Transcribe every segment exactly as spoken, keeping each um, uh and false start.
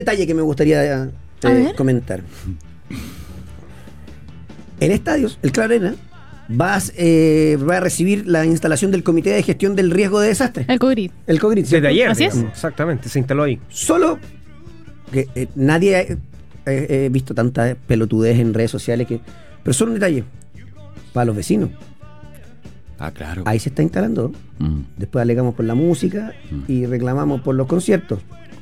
detalle que me gustaría eh, comentar. En estadios, el Claro Arena va a, eh, va a recibir la instalación del Comité de Gestión del Riesgo de Desastre. El COGRID. El COGRID. Desde ayer. Así es. Exactamente, se instaló ahí. Solo que eh, nadie ha eh, visto tanta pelotudez en redes sociales, que pero solo un detalle. Para los vecinos. Ah, claro. Ahí se está instalando. Mm. Después alegamos por la música Mm. y reclamamos por los conciertos.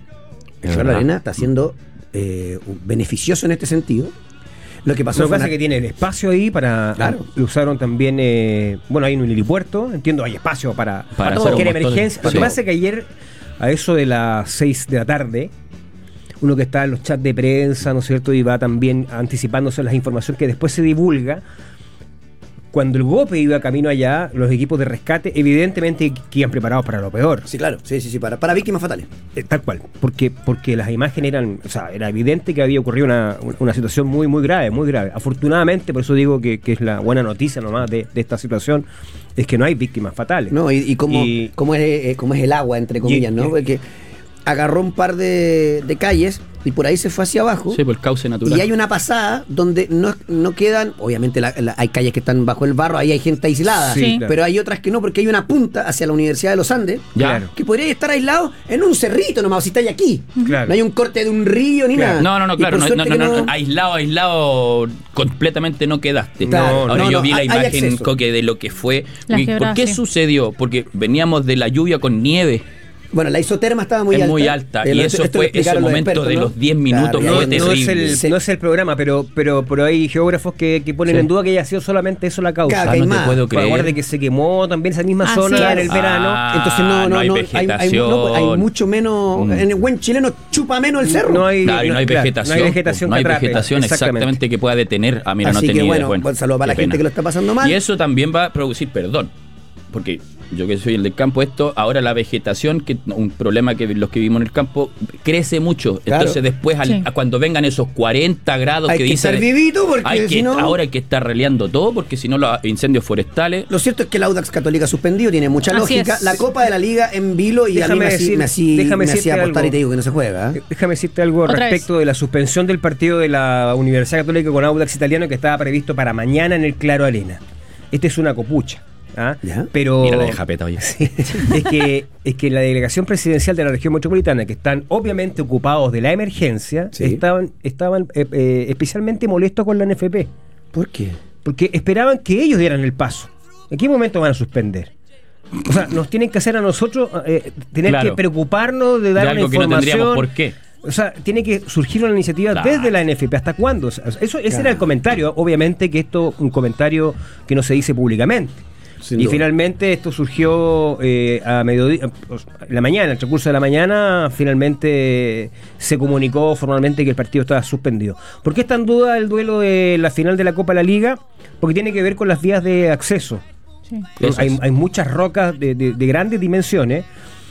El Es Claro verdad. Arena está siendo eh, beneficioso en este sentido. Lo que pasó Lo que fue pasa una- es que tiene el espacio ahí para. Claro. Lo usaron también. Eh, bueno, hay un helipuerto. Entiendo, hay espacio para, Para para hacer cualquier un montón de- emergencia. Lo sí. que pasa es que ayer, a eso de las seis de la tarde, uno que está en los chats de prensa, ¿no es cierto? Y va también anticipándose las informaciones que después se divulga. Cuando el golpe iba camino allá, los equipos de rescate, evidentemente que iban preparados para lo peor. Sí, claro, sí, sí, sí, para, para víctimas fatales. Eh, Tal cual, porque porque las imágenes eran, o sea, era evidente que había ocurrido una, una situación muy muy grave, muy grave. Afortunadamente, por eso digo que, que es la buena noticia nomás de, de esta situación, es que no hay víctimas fatales. No, y, y cómo, Y- cómo es, eh, cómo es el agua, entre comillas, Y- ¿no? y- Porque agarró un par de, de calles y por ahí se fue hacia abajo. Sí, por el cauce natural. Y hay una pasada donde no, no quedan, obviamente la- la- hay calles que están bajo el barro, ahí hay gente aislada, Sí, Sí. claro. pero hay otras que no, porque hay una punta hacia la Universidad de los Andes, Ya. Claro. que podría estar aislado en un cerrito nomás, si está aquí. Claro. No hay un corte de un río ni Claro. nada. No, no, no, Y claro, por no, no, suerte no, que no, aislado, aislado, completamente no quedaste. Claro, Ahora no, yo no, vi la hay- hay imagen, acceso. Coque, de lo que fue. La ¿Y ¿Por quebrada, qué sí. sucedió? Porque veníamos de la lluvia con nieve. Bueno, la isoterma estaba muy es alta. muy alta. Eh, y esto- eso esto lo fue ese explicaron los momento expertos, de ¿no? los diez minutos. Claro, y No, fue ahí- no es, terrible. el, Sí. no es el programa, pero, pero, pero hay geógrafos que, que ponen Sí. en duda que haya sido solamente eso la causa. Claro, Ah, que no hay te más. puedo Pues creer. acuérdate que se quemó también esa misma Así zona es. en el verano. Ah, Entonces no, no, no hay no, hay, hay- no, vegetación. hay mucho menos, Mm. en el buen chileno chupa menos el cerro. No hay, Claro, y no hay claro, vegetación. no hay vegetación, no hay que atrape. vegetación exactamente. que pueda detener. Ah, mira, Así no que tenía idea. bueno, buen saludo para qué la gente pena. que lo está pasando mal. Y eso también va a producir, perdón, porque yo que soy el del campo, esto, ahora la vegetación, que un problema que los que vivimos en el campo, crece mucho. Claro. Entonces después, al- Sí. a cuando vengan esos cuarenta grados Hay que que dicen... estar vivito porque hay que, si no... Ahora hay que estar releando todo, porque si no los incendios forestales... Lo cierto es que el Audax Católica suspendido tiene mucha Así lógica. es. La Copa de la Liga en vilo y a mí Déjame me, hacía- decir- me, hacía- déjame me hacía decirte apostar algo. y te digo que no se juega. ¿eh? Déjame decirte algo Otra respecto vez. de la suspensión del partido de la Universidad Católica con Audax Italiano que estaba previsto para mañana en el Claro Arena. Este es una copucha. ¿ah? Ya. Pero Mira la de Japeta, oye. Sí, es que es que la delegación presidencial de la región metropolitana, que están obviamente ocupados de la emergencia, Sí. estaban estaban eh, eh, especialmente molestos con la N F P, ¿Por qué? porque esperaban que ellos dieran el paso. ¿En qué momento van a suspender? O sea, nos tienen que hacer a nosotros eh, tener Claro. que preocuparnos de dar De una algo que no información. tendríamos por qué. O sea, tiene que surgir una iniciativa Claro. desde la N F P. ¿Hasta cuándo? O sea, eso, ese Claro. era el comentario. Obviamente que esto un comentario que no se dice públicamente. Sin y duda. finalmente esto surgió eh, a mediodía, en la mañana, en el transcurso de la mañana, finalmente se comunicó formalmente que el partido estaba suspendido. ¿Por qué está en duda el duelo de la final de la Copa de la Liga? Porque tiene que ver con las vías de acceso. Sí. Eso Hay, es. hay muchas rocas de, de- de grandes dimensiones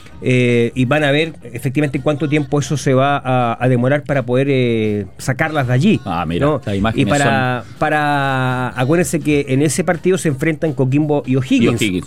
eh, y van a ver efectivamente cuánto tiempo eso se va a, a demorar para poder eh, sacarlas de allí. Ah, mira, ¿no? las imágenes Y para, para acuérdense que en ese partido se enfrentan Coquimbo y Y O'Higgins. O'Higgins.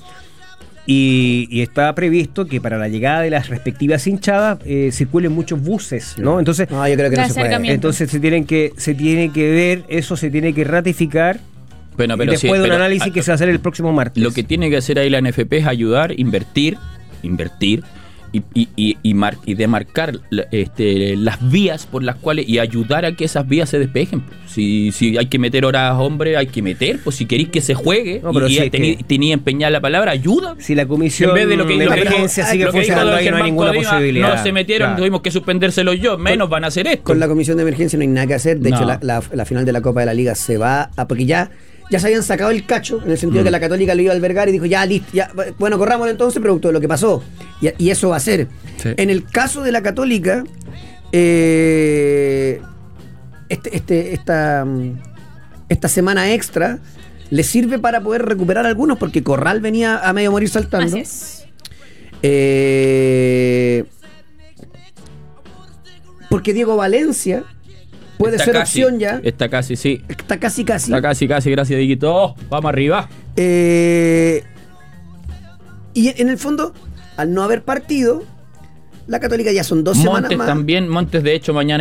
Y, y está previsto que para la llegada de las respectivas hinchadas eh, circulen muchos buses, ¿no? Entonces, No, yo creo que De no se puede. acercamiento. entonces se tienen que se tiene que ver, eso se tiene que ratificar Bueno, y pero después sí, de un pero, análisis ah, que se va a hacer el próximo martes. Lo que tiene que hacer ahí la N F P es ayudar, invertir, invertir y, y, y, y, mar- y demarcar la- este, las vías por las cuales y ayudar a que esas vías se despejen. Si, si hay que meter horas, hombre, hay que meter. Pues si queréis que se juegue No, pero y, si y es tení- que- tenía empeñada la palabra, ayuda. Si la comisión En vez de lo que, de lo que emergencia dijo- sigue lo que dijo funcionando don ahí, no hay Germán ninguna Codima, posibilidad. no se metieron, Claro. tuvimos que suspendérselo yo, menos van a hacer esto. Con la comisión de emergencia no hay nada que hacer. De No. hecho, la, la- la final de la Copa de la Liga se va a. Porque ya, ya se habían sacado el cacho, en el sentido Mm. de que la Católica lo iba a albergar y dijo, ya, listo, ya, bueno, corrámoslo entonces, producto de lo que pasó. Y, y eso va a ser. Sí. En el caso de la Católica, eh, este, este, esta, mm, esta semana extra le sirve para poder recuperar algunos, porque Corral venía a medio morir saltando. Así es. Eh, porque Diego Valencia puede Está ser casi, opción ya. Está casi, sí. Está casi, casi. Está casi, casi, gracias, Dieguito. Oh, vamos arriba. Eh, y en el fondo, al no haber partido, La Católica ya son dos semanas Montes más. también, Montes de hecho mañana